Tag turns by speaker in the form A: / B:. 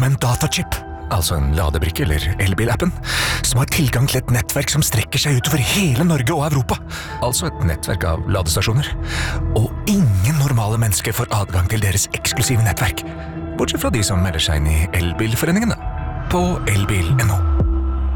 A: med en datachip, altså en ladebrikke eller elbilappen, som har tilgang til et nettverk som strekker seg utover hele Norge og Europa. Altså et nettverk av ladestasjoner. Og ingen normale mennesker får adgang til deres eksklusive nettverk, bortsett fra de som melder seg inn i Elbilforeningen da, på elbil.no.